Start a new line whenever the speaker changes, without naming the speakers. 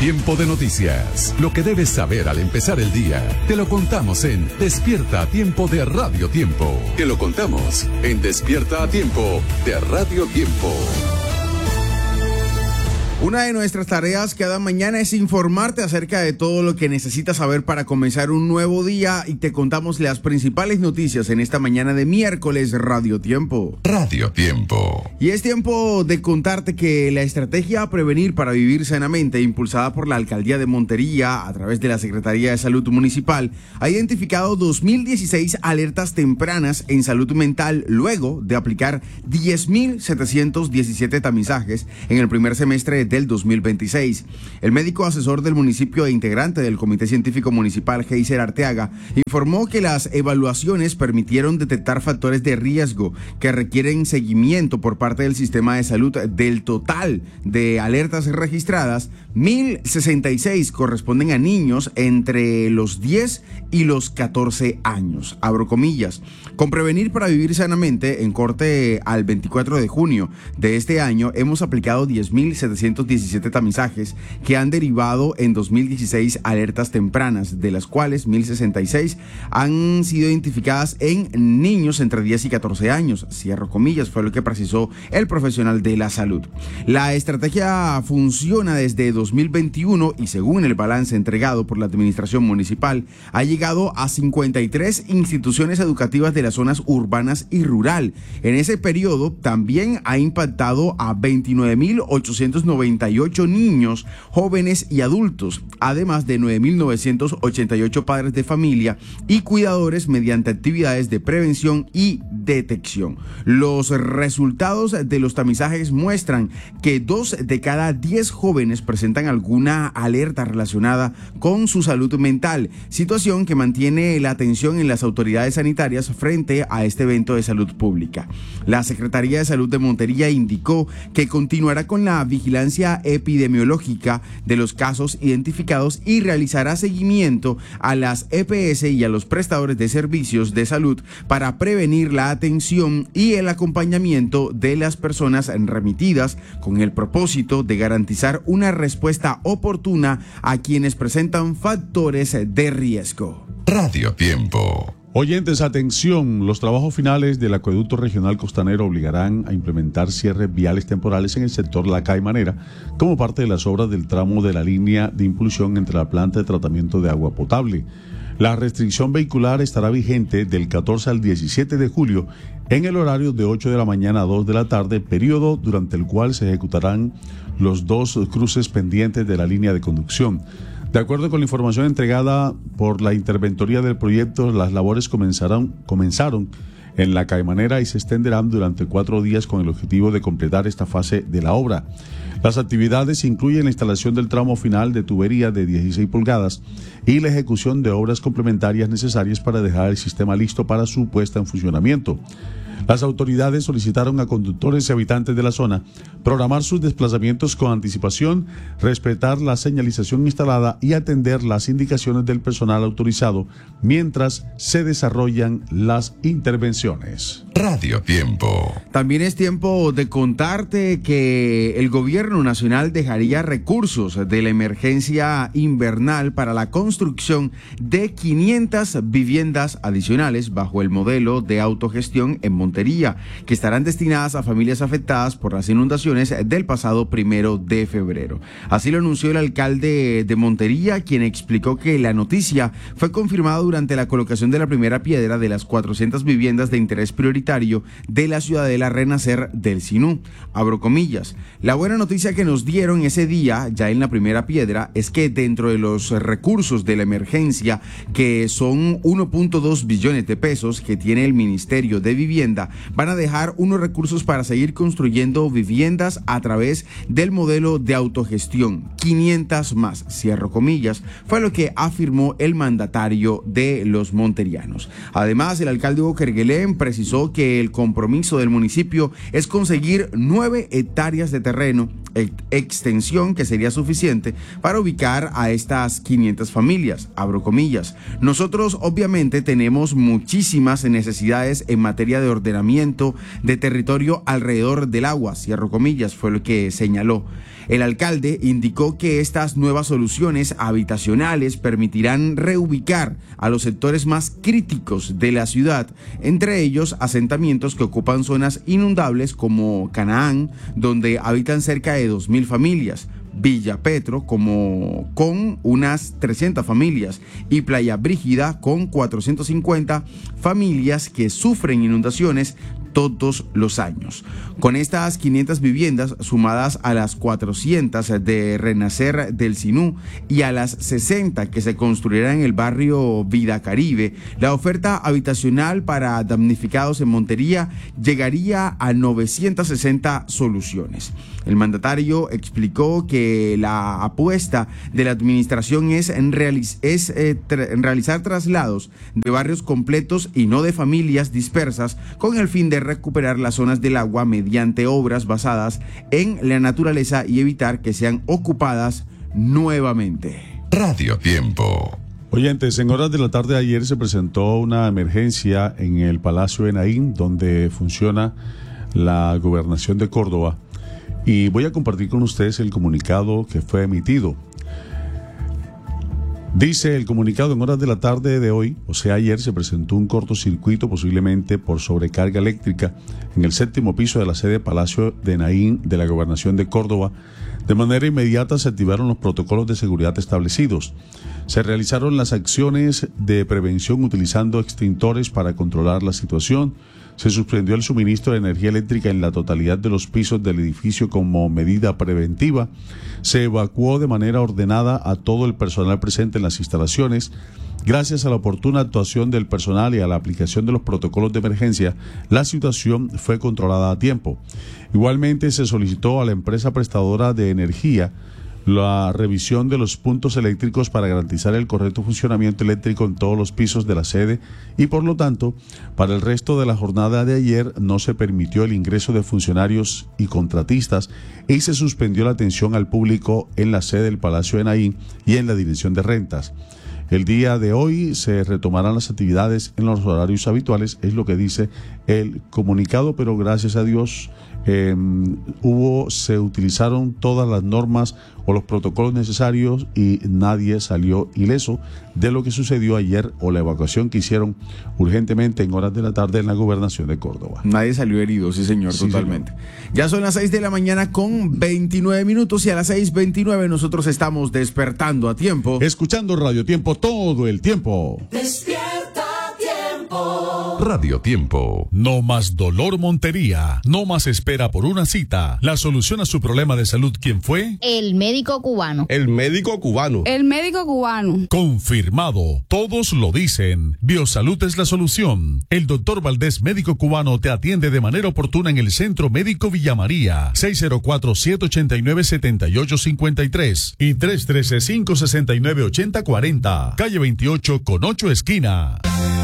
Tiempo de noticias. Lo que debes saber al empezar el día. Te lo contamos en Despierta a Tiempo de Radio Tiempo. Te lo contamos en Despierta a Tiempo de Radio Tiempo.
Una de nuestras tareas cada mañana es informarte acerca de todo lo que necesitas saber para comenzar un nuevo día, y te contamos las principales noticias en esta mañana de miércoles. Radio Tiempo.
Radio Tiempo.
Y es tiempo de contarte que la estrategia Prevenir para Vivir Sanamente, impulsada por la Alcaldía de Montería a través de la Secretaría de Salud Municipal, ha identificado 2016 alertas tempranas en salud mental luego de aplicar 10.717 tamizajes en el primer semestre del 2026. El médico asesor del municipio e integrante del Comité Científico Municipal, Heiser Arteaga, informó que las evaluaciones permitieron detectar factores de riesgo que requieren seguimiento por parte del sistema de salud. Del total de alertas registradas, 1.066 corresponden a niños entre los 10 y los 14 años. Abro comillas. Con Prevenir para Vivir Sanamente, en corte al 24 de junio de este año, hemos aplicado 10.717 tamizajes que han derivado en 2016 alertas tempranas, de las cuales 1.066 han sido identificadas en niños entre 10 y 14 años. Cierro comillas, fue lo que precisó el profesional de la salud. La estrategia funciona desde 2021 y, según el balance entregado por la administración municipal, ha llegado a 53 instituciones educativas de las zonas urbanas y rural. En ese periodo también ha impactado a 29.898 niños, jóvenes y adultos, además de 9.988 padres de familia y cuidadores mediante actividades de prevención y detección. Los resultados de los tamizajes muestran que 2 de cada 10 jóvenes presentan alguna alerta relacionada con su salud mental, situación que mantiene la atención en las autoridades sanitarias frente a este evento de salud pública. La Secretaría de Salud de Montería indicó que continuará con la vigilancia epidemiológica de los casos identificados y realizará seguimiento a las EPS y a los prestadores de servicios de salud para prevenir la atención y el acompañamiento de las personas remitidas, con el propósito de garantizar una respuesta oportuna a quienes presentan factores de riesgo.
Radio Tiempo.
Oyentes, atención, los trabajos finales del acueducto regional costanero obligarán a implementar cierres viales temporales en el sector La Caimanera como parte de las obras del tramo de la línea de impulsión entre la planta de tratamiento de agua potable. La restricción vehicular estará vigente del 14 al 17 de julio en el horario de 8 de la mañana a 2 de la tarde, periodo durante el cual se ejecutarán los 2 cruces pendientes de la línea de conducción. De acuerdo con la información entregada por la interventoría del proyecto, las labores comenzaron en La Caimanera y se extenderán durante 4 días con el objetivo de completar esta fase de la obra. Las actividades incluyen la instalación del tramo final de tubería de 16 pulgadas y la ejecución de obras complementarias necesarias para dejar el sistema listo para su puesta en funcionamiento. Las autoridades solicitaron a conductores y habitantes de la zona programar sus desplazamientos con anticipación, respetar la señalización instalada y atender las indicaciones del personal autorizado mientras se desarrollan las intervenciones.
Radio Tiempo.
También es tiempo de contarte que el gobierno nacional dejaría recursos de la emergencia invernal para la construcción de 500 viviendas adicionales bajo el modelo de autogestión en Montería, que estarán destinadas a familias afectadas por las inundaciones del pasado 1 de febrero. Así lo anunció el alcalde de Montería, quien explicó que la noticia fue confirmada durante la colocación de la primera piedra de las 400 viviendas de interés prioritario de la ciudadela Renacer del Sinú. Abro comillas. La buena noticia que nos dieron ese día, ya en la primera piedra, es que dentro de los recursos de la emergencia, que son 1.2 billones de pesos que tiene el Ministerio de Vivienda, van a dejar unos recursos para seguir construyendo viviendas a través del modelo de autogestión. 500 más, cierro comillas, fue lo que afirmó el mandatario de los monterianos. Además, el alcalde Hugo Kerguelen precisó que el compromiso del municipio es conseguir 9 hectáreas de terreno, extensión que sería suficiente para ubicar a estas 500 familias. Abro comillas. Nosotros obviamente tenemos muchísimas necesidades en materia de ordenamiento de territorio alrededor del agua, cierro comillas, fue lo que señaló. El alcalde indicó que estas nuevas soluciones habitacionales permitirán reubicar a los sectores más críticos de la ciudad, entre ellos asentamientos que ocupan zonas inundables como Canaán, donde habitan cerca de 2.000 familias, Villa Petro con unas 300 familias y Playa Brígida con 450 familias que sufren inundaciones todos los años. Con estas 500 viviendas sumadas a las 400 de Renacer del Sinú y a las 60 que se construirán en el barrio Vida Caribe, la oferta habitacional para damnificados en Montería llegaría a 960 soluciones. El mandatario explicó que la apuesta de la administración es en realizar traslados de barrios completos y no de familias dispersas con el fin de recuperar las zonas del agua mediante obras basadas en la naturaleza y evitar que sean ocupadas nuevamente.
Radio Tiempo.
Oyentes, en horas de la tarde de ayer se presentó una emergencia en el Palacio de Naín, donde funciona la Gobernación de Córdoba, y voy a compartir con ustedes el comunicado que fue emitido. Dice el comunicado: en horas de la tarde de hoy, o sea ayer, se presentó un cortocircuito posiblemente por sobrecarga eléctrica en el 7º piso de la sede Palacio de Naín de la Gobernación de Córdoba. De manera inmediata se activaron los protocolos de seguridad establecidos. Se realizaron las acciones de prevención utilizando extintores para controlar la situación. Se suspendió el suministro de energía eléctrica en la totalidad de los pisos del edificio como medida preventiva. Se evacuó de manera ordenada a todo el personal presente en las instalaciones. Gracias a la oportuna actuación del personal y a la aplicación de los protocolos de emergencia, la situación fue controlada a tiempo. Igualmente, se solicitó a la empresa prestadora de energía la revisión de los puntos eléctricos para garantizar el correcto funcionamiento eléctrico en todos los pisos de la sede y, por lo tanto, para el resto de la jornada de ayer no se permitió el ingreso de funcionarios y contratistas y se suspendió la atención al público en la sede del Palacio de Naín y en la Dirección de Rentas. El día de hoy se retomarán las actividades en los horarios habituales, es lo que dice el comunicado, pero gracias a Dios se utilizaron todas las normas o los protocolos necesarios y nadie salió ileso de lo que sucedió ayer o la evacuación que hicieron urgentemente en horas de la tarde en la Gobernación de Córdoba.
Nadie salió herido, sí señor, sí, totalmente. Señor. Ya son las 6 de la mañana con 29 minutos y a las 6:29 nosotros estamos despertando a tiempo.
Escuchando Radio Tiempo todo el tiempo.
Despierta tiempo.
Radio Tiempo.
No más dolor Montería, no más espera por una cita. La solución a su problema de salud, ¿quién fue?
El médico cubano.
El médico cubano.
El médico cubano.
Confirmado. Todos lo dicen. Biosalud es la solución. El doctor Valdés, médico cubano, te atiende de manera oportuna en el Centro Médico Villa María. 604-789-7853 y 313-569-8040. Calle 28 con 8 esquina.